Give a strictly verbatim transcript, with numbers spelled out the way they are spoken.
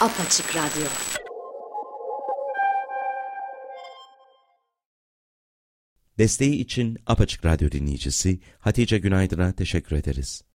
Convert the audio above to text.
Apaçık Radyo. Desteği için Apaçık Radyo dinleyicisi Hatice Günaydın'a teşekkür ederiz.